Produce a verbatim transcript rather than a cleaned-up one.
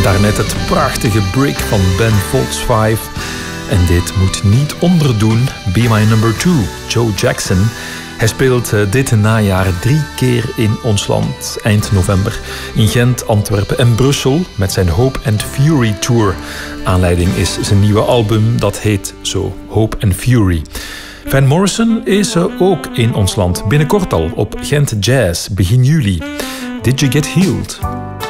Daarnet het prachtige Brick van Ben Folds vijf. En dit moet niet onderdoen. Be My Number Two, Joe Jackson. Hij speelt dit najaar drie keer in ons land. Eind november in Gent, Antwerpen en Brussel met zijn Hope and Fury Tour. Aanleiding is zijn nieuwe album, dat heet zo, Hope and Fury. Van Morrison is ook in ons land. Binnenkort al op Gent Jazz, begin juli. Did You Get Healed?